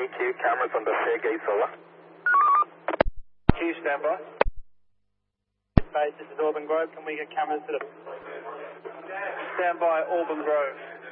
Q, cameras on the stairgate, over. Q, stand by. Base, this is Auburn Grove. Can we get cameras to the... Stand by, Auburn Grove.